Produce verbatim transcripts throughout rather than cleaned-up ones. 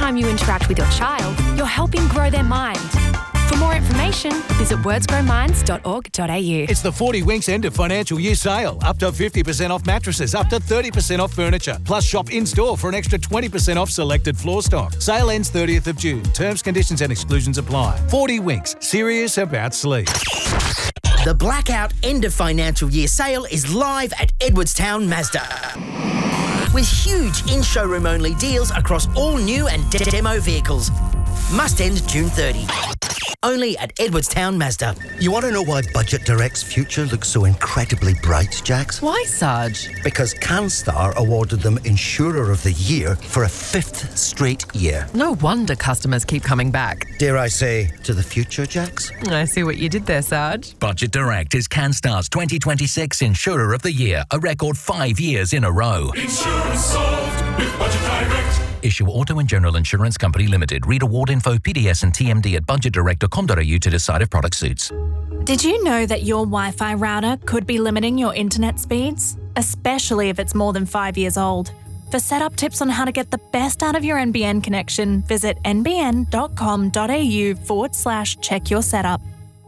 time you interact with your child, you're helping grow their mind. For more information, visit words grow minds dot org dot a u. It's the forty Winks end of financial year sale. Up to fifty percent off mattresses, up to thirty percent off furniture. Plus shop in-store for an extra twenty percent off selected floor stock. Sale ends thirtieth of June. Terms, conditions and exclusions apply. forty Winks. Serious about sleep. The Blackout end of financial year sale is live at Edwardstown Mazda. With huge in-showroom only deals across all new and de- demo vehicles. Must end June thirtieth. Only at Edwardstown Mazda. You want to know why Budget Direct's future looks so incredibly bright, Jax? Why, Sarge? Because CanStar awarded them Insurer of the Year for a fifth straight year. No wonder customers keep coming back. Dare I say, to the future, Jax? I see what you did there, Sarge. Budget Direct is CanStar's twenty twenty-six Insurer of the Year, a record five years in a row. Insurance solved with Budget Direct. Issue Auto and General Insurance Company Limited. Read award info, P D S and T M D at budget direct dot com dot a u to decide if product suits. Did you know that your Wi-Fi router could be limiting your internet speeds? Especially if it's more than five years old. For setup tips on how to get the best out of your N B N connection, visit n b n dot com dot a u forward slash check your setup.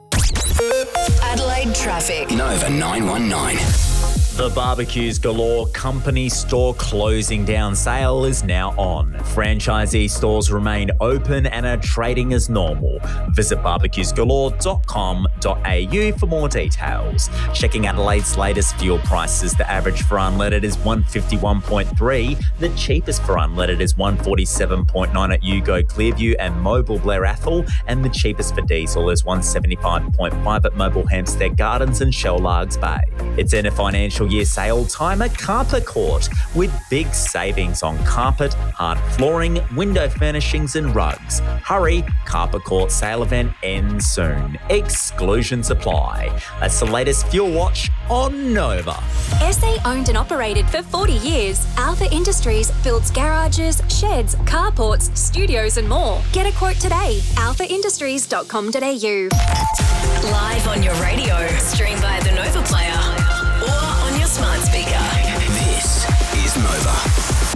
Adelaide traffic. Nova nine one nine. The Barbecues Galore company store closing down sale is now on. Franchisee stores remain open and are trading as normal. Visit barbecues galore dot com dot a u for more details. Checking Adelaide's latest fuel prices, the average for unleaded is one fifty-one point three. The cheapest for unleaded is one forty-seven point nine at Yugo Clearview and Mobile Blair Athol, and the cheapest for diesel is one seventy-five point five at Mobile Hampstead Gardens and Shell Largs Bay. It's in a financial year sale time at Carpet Court with big savings on carpet, hard flooring, window furnishings and rugs. Hurry, Carpet Court sale event ends soon. Exclusions apply. That's the latest fuel watch on Nova. S A owned and operated for forty years, Alpha Industries builds garages, sheds, carports, studios and more. Get a quote today. alpha industries dot com dot a u. Live on your radio, stream via the Nova Player or on your smart speaker. This is Nova.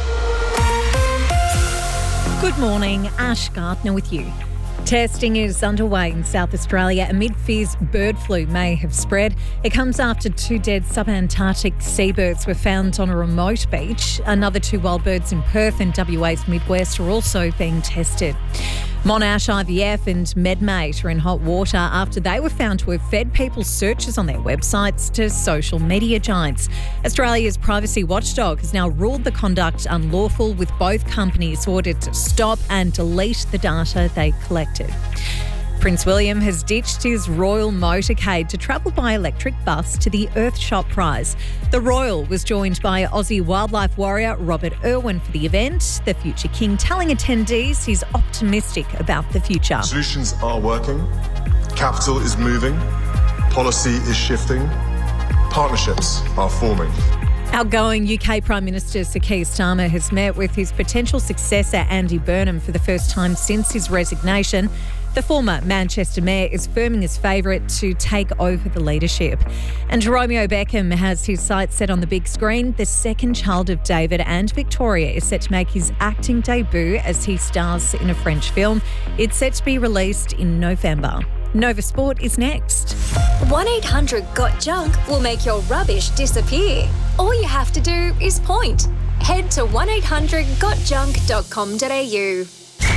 Good morning, Ash Gardner with you. Testing is underway in South Australia amid fears bird flu may have spread. It comes after two dead subantarctic seabirds were found on a remote beach. Another two wild birds in Perth and W A's Midwest are also being tested. Monash I V F and MedMate are in hot water after they were found to have fed people searches on their websites to social media giants. Australia's privacy watchdog has now ruled the conduct unlawful, with both companies ordered to stop and delete the data they collected. Prince William has ditched his royal motorcade to travel by electric bus to the Earthshot Prize. The royal was joined by Aussie wildlife warrior Robert Irwin for the event. The future king telling attendees he's optimistic about the future. Solutions are working, capital is moving, policy is shifting, partnerships are forming. Outgoing U K Prime Minister Sir Keir Starmer has met with his potential successor Andy Burnham for the first time since his resignation. The former Manchester mayor is firming his favourite to take over the leadership. And Romeo Beckham has his sights set on the big screen. The second child of David and Victoria is set to make his acting debut as he stars in a French film. It's set to be released in November. Nova Sport is next. one eight hundred got junk will make your rubbish disappear. All you have to do is point. Head to one eight hundred got junk dot com dot a u.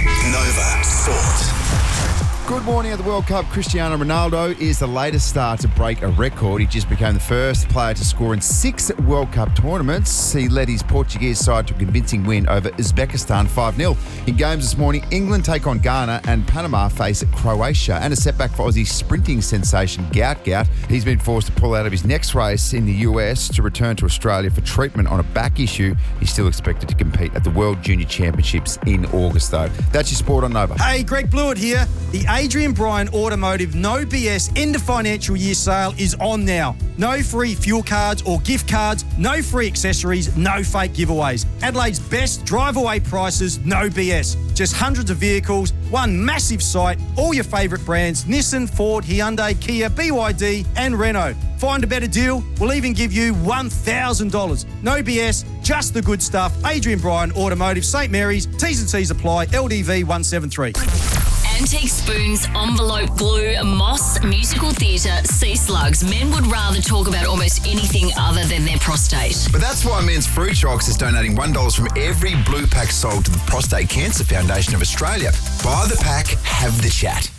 Nova Sport. Good morning at the World Cup. Cristiano Ronaldo is the latest star to break a record. He just became the first player to score in six World Cup tournaments. He led his Portuguese side to a convincing win over Uzbekistan five nil. In games this morning, England take on Ghana and Panama face Croatia. And a setback for Aussie sprinting sensation Gout Gout. He's been forced to pull out of his next race in the U S to return to Australia for treatment on a back issue. He's still expected to compete at the World Junior Championships in August, though. That's your sport on Nova. Hey, Greg Blewett here. The Adrian Bryan Automotive No B S end of financial year sale is on now. No free fuel cards or gift cards, no free accessories, no fake giveaways. Adelaide's best drive-away prices, no B S. Just hundreds of vehicles, one massive site, all your favourite brands, Nissan, Ford, Hyundai, Kia, B Y D and Renault. Find a better deal, we'll even give you one thousand dollars. No B S, just the good stuff. Adrian Bryan Automotive, St Mary's, T's and C's apply, L D V one seven three. Antique spoons, envelope glue, moss, musical theatre, sea slugs. Men would rather talk about almost anything other than their prostate. But that's why Men's Fruit Shocks is donating one dollar from every blue pack sold to the Prostate Cancer Foundation of Australia. Buy the pack, have the chat.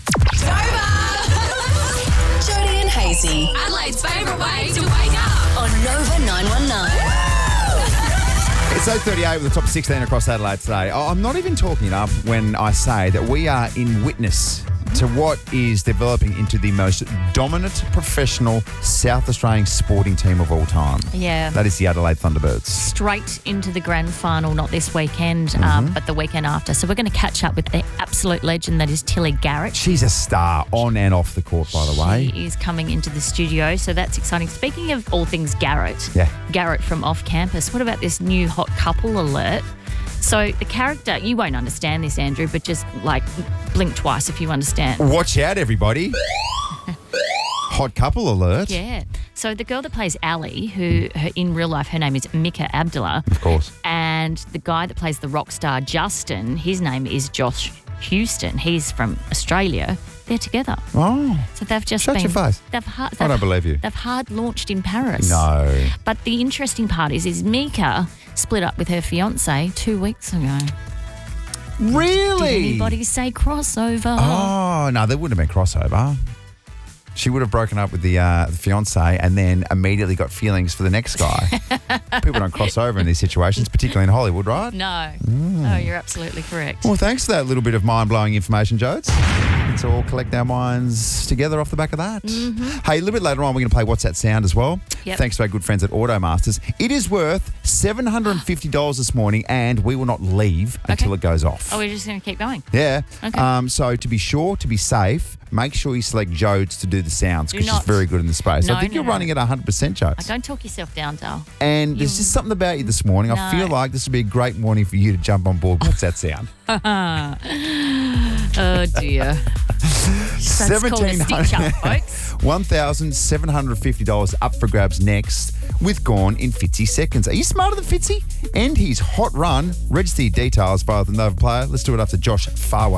Jody and Hazy. Adelaide's favourite way to wake up. On Nova nine one nine. It's eight thirty-eight with the top sixteen across Adelaide today. Oh, I'm not even talking it up when I say that we are in witness to what is developing into the most dominant professional South Australian sporting team of all time. Yeah. That is the Adelaide Thunderbirds. Straight into the grand final, not this weekend, Mm-hmm. um, but the weekend after. So we're going to catch up with the absolute legend that is Tilly Garrett. She's a star on and off the court, by the way. She is coming into the studio, so that's exciting. Speaking of all things Garrett, Yeah. Garrett from off campus, what about this new hot couple alert? So the character, you won't understand this, Andrew, but just like blink twice if you understand. Watch out, everybody. Hot couple alert. Yeah. So the girl that plays Ali, who her, in real life, her name is Mika Abdullah. Of course. And the guy that plays the rock star Justin, his name is Josh Houston. He's from Australia. They're together. Oh. So they've just Shut been. your face. They've hard, I they've, don't believe you. They've hard launched in Paris. No. But the interesting part is, is Mika split up with her fiance two weeks ago. Really? Did anybody say crossover? Oh, no, there wouldn't have been crossover. She would have broken up with the, uh, the fiance and then immediately got feelings for the next guy. People don't cross over in these situations, particularly in Hollywood, right? No. Mm. No, you're absolutely correct. Well, thanks for that little bit of mind-blowing information, Jodes. Let's all collect our minds together off the back of that. Mm-hmm. Hey, a little bit later on, we're going to play What's That Sound as well. Yep. Thanks to our good friends at Automasters. It is worth seven hundred fifty dollars this morning, and we will not leave until it goes off. Oh, we're just going to keep going. Yeah. Okay. Um, so to be sure, to be safe, make sure you select Jodes to do the sounds Do because she's not. very good in the space. No, I think no, you're no. running at one hundred percent, Jodes. Oh, don't talk yourself down, Dale. And there's just something about you this morning. I No. feel like this would be a great morning for you to jump on board. What's that sound? Oh, dear. That's called a stitch up, folks. one thousand seven hundred fifty dollars up for grabs next with Gone in Fitzy seconds. Are you smarter than Fitzy? And his hot run. Register your details via the Nova Player. Let's do it after Josh Farway.